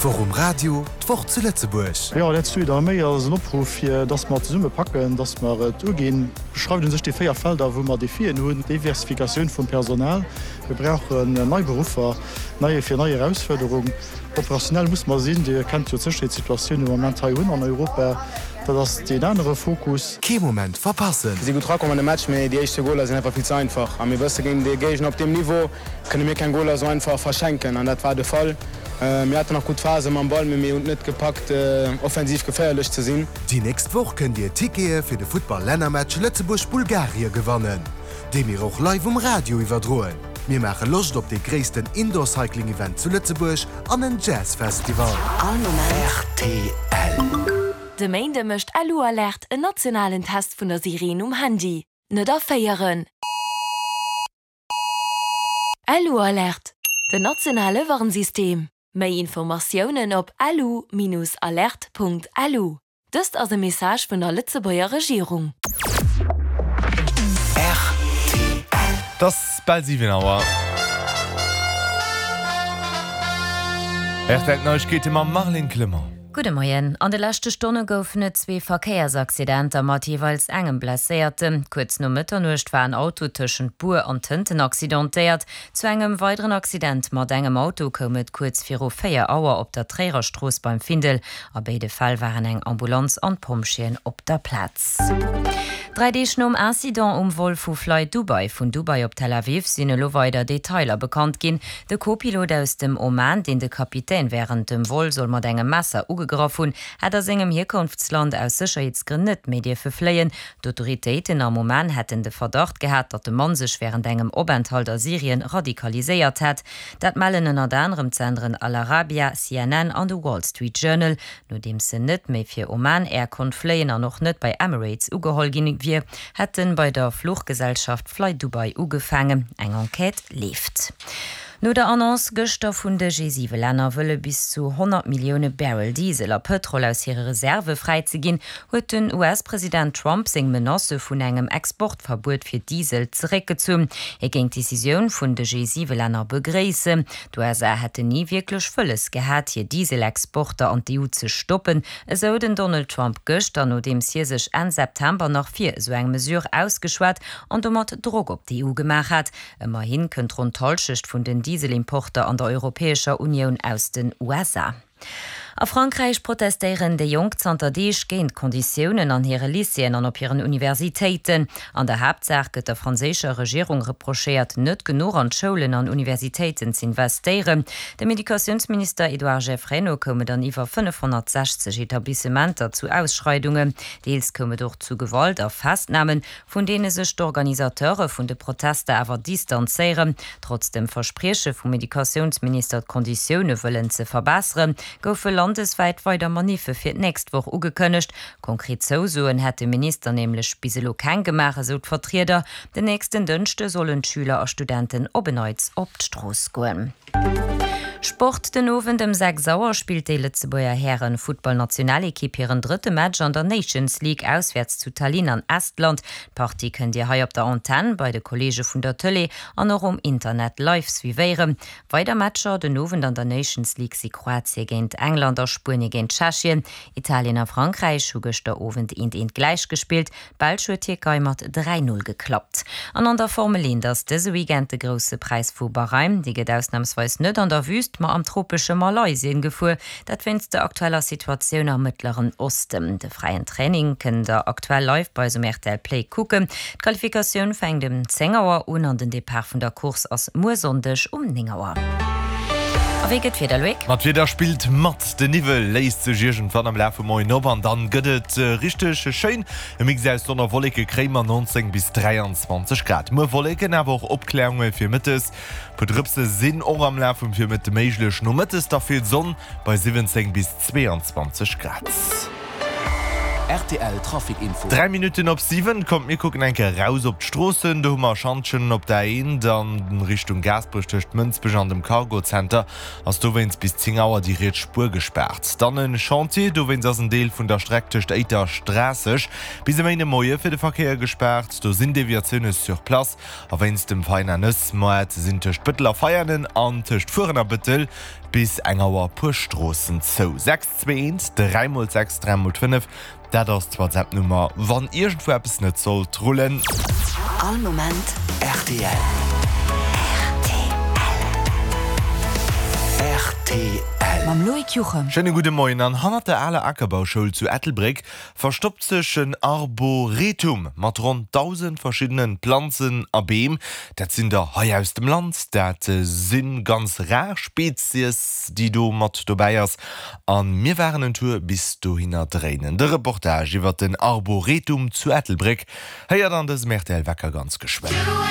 Forum Radio, d'Woch zu Lützeburg. Ja, letzte da méi als een Opruf hier, dass man Summe packen, dass man gehen, beschreiben sich die 4 Felder, wo man die 4 nun Diversifikation von Personal. Wir brauchen neue Berufer, neue Herausforderungen. Operationell muss man sehen, die kennt die Situation im Moment an Europa. Das ist den anderen Fokus. Kein Moment verpassen. Sie gut kommen an den Match, aber die ersten Goal sind einfach viel zu einfach. Und wir wissen, gegen die Gegner auf dem Niveau können wir kein Goal so einfach verschenken. Und das war der Fall. Wir hatten noch gut Phase am Ball, mit mir und nicht gepackt, offensiv gefährlich zu sein. Die nächste Woche könnt ihr Ticket für den Football-Ländermatch Lützeburg-Bulgarien gewinnen, den wir auch live im Radio überdrohen. Wir machen Lust auf den größten Indoor-Cycling-Event zu Lützeburg an ein Jazz-Festival. RTL. De Meinde mischt Alu Alert einen nationalen Test von der Sirene Handy. Nicht aufhören. Alu Alert, das nationale Warnsystem. Mehr Informationen auf alu-alert.alu. Das ist also ein Message von der Lützeburger Regierung. RTL. Das ist bald 7 Uhr. Neuigkeit immer Marlene Klimmer. Gute Morgen. An der letzten Stunde goufen 2 Verkehrsaccidenten mat jeweils engem blessierte. Kurz no Mitternacht war ein Auto zwischen Bur und Tinten accidentiert. Zu engem weiteren Accident mat engem Auto kommet kurz 4 Auer op der Trärerstrasse beim Findel. A beide Fall waren eng Ambulanz an Pumpschien op der Platz. 3D um Incident Vol vu Fly Dubai vun Dubai op Tel Aviv sinn lo weiter Detailer bekannt gin. De Co-Pilot aus dem Oman, den de Kapitän während dem Vol soll mat engem Messer ugegrafen, hat er engem Herkunftsland aus Sicherheitsgründen Medien verfleien. D'autoritäten am Oman hätten de Verdacht gehabt, dat de Mann sich während engem Obenthalt der Syrien radikalisiert hat. Dat mellen an anderem Zentren Al Arabiya, CNN an de Wall Street Journal. No dem se net méi fir Oman kon fleien an noch net bei Emirates ugeholginnig wie, hätten bei der Fluchgesellschaft Fly Dubai ugefangen. Eng Enquete lebt. No der Annonce gëster vun de G7-Länner wëlle bis zu 100 Millionen Barrel Diesel a Petrol aus hire Reserve freizegin, huet den US-Präsident Trump seg Menace vun engem Exportverbot fir Diesel zerekgezogen. Géint Decision vun de G7-Länner begréise. USA hätte nie wirklich fëlles gehat, hier Dieselexporter an die EU ze stoppen, eso den Donald Trump gëchter, no dem sie sech en September nach 4 so eng Mesur ausgeschwert an do mat Drog op die EU gemacht hat. Immerhin kënnt rund Tollschicht vun den Dieselimporter an der Europäischer Union aus den USA. A Frankreich protestieren de Jungzanter Deeg géint Konditionen an hire Lyceen an op ihren Universitäten. An der Hauptsache gëtt der franzéscher Regierung reprochéiert net genug an Schulen an Universitäten zu investieren. Der Medikationsminister Edouard Gefreno komme dann iwwer 560 Etablissementer zu Ausschreitungen. Deels komme doch zu Gewalt auf Festnahmen, von denen sech d'Organisateure vun de Proteste awer distanzieren. Trotz dem Verspreche vom Medikationsminister Konditionen wollen ze verbessern, goufe landesweit weiter Manife fir nächst Woche ugekönnecht. Konkret soen hat der Minister nämlich biselo kein Gemache so Vertreter. Den nächsten Dünchte sollen Schüler und Studenten obenneuz op d'Stross goen. Sport den Owen dem 6 Sauer spielt die Lützeburger Herren Football-Nationalequipe ihren 3. Match an der Nations League auswärts zu Tallinn an Estland. Party könnt ihr hier auf der Antenne bei der Kollege von der Tele an auch im Internet live suivieren. Weiter Matcher den Owen an der Nations League sie Kroatien gegen England, Spanien gegen Tschechien, Italien und Frankreich schugest der Owen in gleich gespielt. Bald schon Türkei mit 3-0 geklappt. An der Formel 1 das diese Weekend der große Preis von Bahrain, die geht ausnahmsweise nicht an der Wüste, ma am tropische Malaysien gefuhr, dat wennst der aktueller Situation am Mittleren Osten. De freien Training können der aktuell live bei so RTL Play gucken. Die Qualifikation fängt dem 10 Uhr an und den Depart von der Kurs aus Mursondisch 9 Uhr. Mat wieder spielt mat de Nivel leist ze Giergen van am Läfe moi no an dann gëtt richsche Schein mé se sonnner Wolke Krémer 19 bis 23 Grad. Mo Wolken awer auch Opklärungen fir Mittes. Bedrüpse sinn or am Läfen fir mit de méiglech no Mittes dafir Sonn bei 17 bis 22 Grad. RTL Trafikinfo. 3 Minuten op 7 kommt mir gucken enke raus op d'Strossen, du hummer Schanschen op der een, dann Richtung Gasbrüch durch Münzbech an dem Cargo-Center, als du wennst bis 10 Uhr die Redspur gesperrt. Dann ein Chantier, du wennst as ein Deel vun der Strecke durch Eiter Straßech, bis meine Moie für den Verkehr gesperrt, du sind Deviationen sur Platz, aber wenn's dem feiner Nussmoet sind durch Bütteler Feiernen an durch Fuhrener Büttel, bis engauer Purstrossen zo 621 3x6 3x5 dat ass WhatsApp-Nummer wann irgendwo bis net sollt rollen. All moment RTL. Mam Loik Juchem. Schöne gute Moin an hannerte alle Ackerbauschule zu Ettelbrick verstoppt sich ein Arboretum mit rund 1000 verschiedenen Pflanzen a Beem. Das sind da heuer aus dem Land, das sind ganz rar Spezies, die du mit dabei hast. An mir waren eine Tour bis du hinausdrehen. Der Reportage über den Arboretum zu Ettelbrick. Hier dann das Mertel Wecker ganz geschwellt.